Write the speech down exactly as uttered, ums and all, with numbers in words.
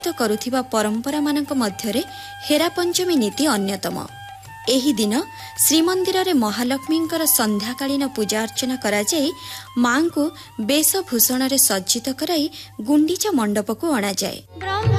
करुथिबा परंपरा मानक मध्यरे हेरा पंचमी नीति अन्यतम। एही दिन श्रीमंदिर रे महालक्ष्मींकर संध्याकालीन पूजा अर्चना करा जाई मां को वेशभूषण रे सज्जित कराई गुंडीचा मंडप को अणा जाए।